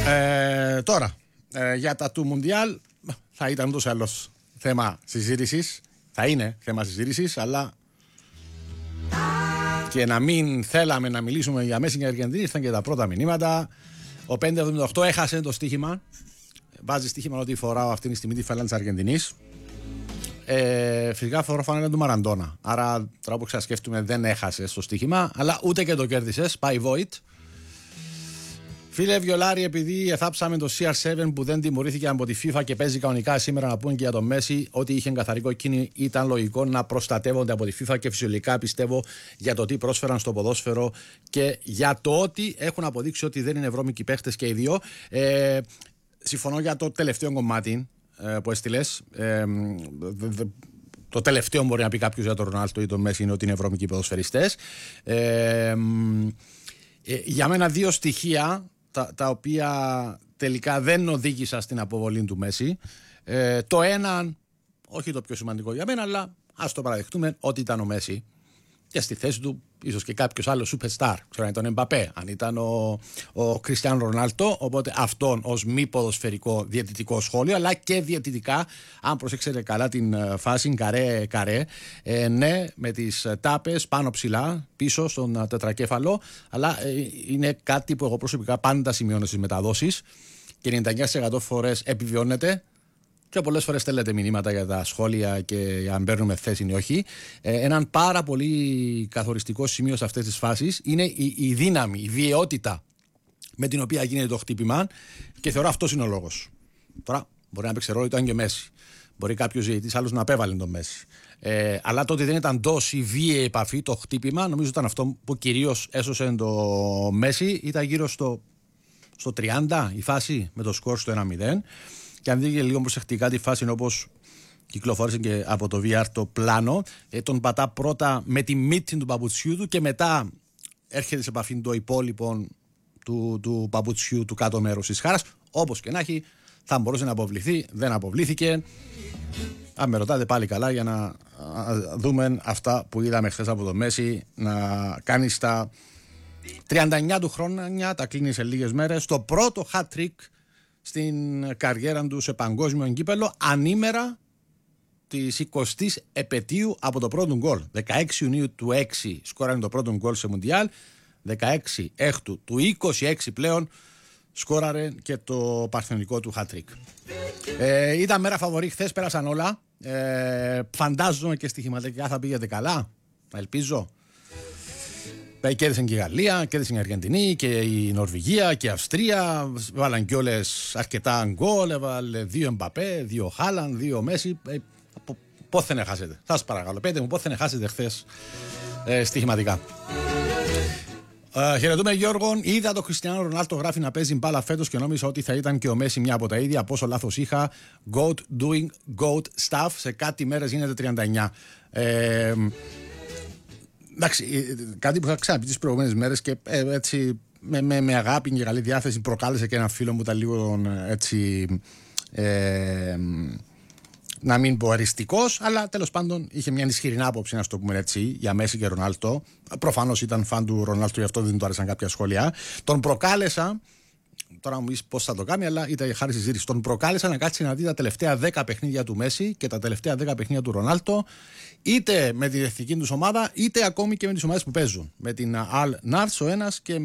Τώρα, για τα του Μουντιάλ θα ήταν ούτως ή άλλως θέμα συζήτησης. Θα είναι θέμα συζήτησης, αλλά και να μην θέλαμε να μιλήσουμε για Μέση και Αργεντινή, ήρθαν και τα πρώτα μηνύματα. Ο 578 έχασε το στοίχημα. Βάζει στοίχημα ότι φοράω αυτή τη στιγμή τη φανέλα της Αργεντινής. Φυσικά φορώ φανέλα του Μαραντόνα. Άρα τώρα που ξασκέφτομαι δεν έχασε στο στοίχημα, αλλά ούτε και το κέρδισες. Πάει void. Φίλε Βιολάρη, επειδή εθάψαμε το CR7 που δεν τιμωρήθηκε από τη FIFA και παίζει κανονικά σήμερα, να πούμε και για τον Μέση ότι είχε καθαρή κόκκινη, ήταν λογικό να προστατεύονται από τη FIFA και φυσιολογικά πιστεύω για το τι πρόσφεραν στο ποδόσφαιρο και για το ότι έχουν αποδείξει ότι δεν είναι βρώμικοι παίχτες και οι δύο. Συμφωνώ για το τελευταίο κομμάτι που έστειλες. Το τελευταίο μπορεί να πει κάποιος για τον Ρονάλντο ή τον Μέση είναι ότι είναι βρώμικοι ποδοσφαιριστές. Για μένα δύο στοιχεία τα οποία τελικά δεν οδήγησαν στην αποβολή του Μέση. Το ένα, όχι το πιο σημαντικό για μένα, αλλά ας το παραδεχτούμε ότι ήταν ο Μέση και στη θέση του ίσως και κάποιος άλλος superstar. Ξέρω αν ήταν ο Εμπαπέ, αν ήταν ο Κριστιάνο Ρονάλντο. Οπότε αυτόν ως μη ποδοσφαιρικό διαιτητικό σχόλιο, αλλά και διαιτητικά, αν προσέξετε καλά την φάση καρέ, ναι, με τις τάπες πάνω ψηλά, πίσω στον τετρακέφαλο, αλλά είναι κάτι που εγώ προσωπικά πάντα σημειώνω στις μεταδόσεις και 99% φορές επιβιώνεται. Και πολλές φορές στέλνετε μηνύματα για τα σχόλια και αν παίρνουμε θέση ή όχι. Έναν πάρα πολύ καθοριστικό σημείο σε αυτές τις φάσεις είναι η δύναμη, η βιαιότητα με την οποία γίνεται το χτύπημα και θεωρώ αυτός είναι ο λόγος. Τώρα μπορεί να παίξει ρόλο ήταν και ο Μέση. Μπορεί κάποιος ζητητής άλλος να απέβαλε τον Μέση. Αλλά το ότι δεν ήταν τόση βίαιη επαφή, το χτύπημα, νομίζω ήταν αυτό που κυρίως έσωσε το Μέση. Ήταν γύρω στο 30 η φάση με το σκορ στο 1-0. Και αν δείτε λίγο προσεκτικά τη φάση, όπως κυκλοφόρησε και από το VR το πλάνο, τον πατά πρώτα με τη μύτη του παπουτσιού του και μετά έρχεται σε επαφή το υπόλοιπο του παπουτσιού του κάτω μέρους της χάρας. Όπως και να έχει, θα μπορούσε να αποβληθεί, δεν αποβλήθηκε. Αν με ρωτάτε πάλι καλά για να δούμε αυτά που είδαμε χθες από το Μέση να κάνει στα 39 του χρόνια, τα κλείνει σε λίγες μέρες, το πρώτο hat-trick στην καριέρα του σε παγκόσμιο εγκύπελλο ανήμερα της 20ης επετείου από το πρώτο γκολ. 16 Ιουνίου του 6 σκόρανε το πρώτο γκολ σε Μουντιάλ, 16 Έκτου του 26 πλέον σκόραρε και το παρθενικό του hat-trick. Ήταν μέρα φαβορί, χθες πέρασαν όλα. Φαντάζομαι και στοιχηματικά θα πήγατε καλά, ελπίζω. Κέρδισαν και η Γαλλία, κέρδισαν η Αργεντινή και η Νορβηγία και η Αυστρία. Βάλαν κιόλες αρκετά γκολ. Έβαλε 2 Εμπαπέ, 2 Χάλαν, 2 Μέση. Πότε δεν χάσετε. Σας παρακαλώ, πείτε μου πότε δεν χάσετε χθες στοιχηματικά. Χαιρετούμε Γιώργον. Είδα το Κριστιάνο Ρονάλντο γράφει να παίζει μπάλα φέτος και νόμιζα ότι θα ήταν και ο Μέση μια από τα ίδια. Πόσο λάθος είχα. Goat doing goat stuff. Σε κάτι μέρες γίνεται 39. Εντάξει, κάτι που είχα ξαναπεί τις προηγούμενες μέρες και έτσι με αγάπη και καλή διάθεση προκάλεσε και ένα φίλο μου, ήταν λίγο έτσι να μην πω αριστικός, αλλά τέλος πάντων είχε μια ισχυρή άποψη, να το πούμε έτσι, για Μέση και Ρονάλντο. Προφανώς ήταν φαν του Ρονάλντο, γι' αυτό δεν του άρεσαν κάποια σχόλια. Τον προκάλεσα, τώρα μου πεις πώς θα το κάνει, αλλά ήταν χάρη συζήτηση. Τον προκάλεσα να κάτσει να δει τα τελευταία 10 παιχνίδια του Μέση και τα τελευταία 10 παιχνίδια του Ρονάλντο, είτε με τη εθνική του ομάδα, είτε ακόμη και με τις ομάδες που παίζουν. Με την Al Nassr ο ένας και